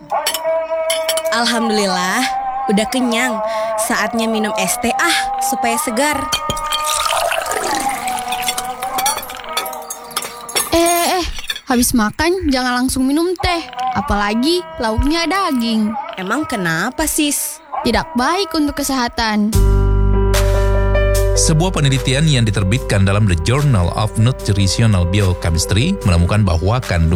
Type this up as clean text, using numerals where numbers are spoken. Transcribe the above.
Alhamdulillah, udah kenyang. Saatnya minum es teh supaya segar. Habis makan jangan langsung minum teh, apalagi lauknya daging. Emang kenapa, sis? Tidak baik untuk kesehatan. Sebuah penelitian yang diterbitkan dalam The Journal of Nutritional Biochemistry menemukan bahwa kandungan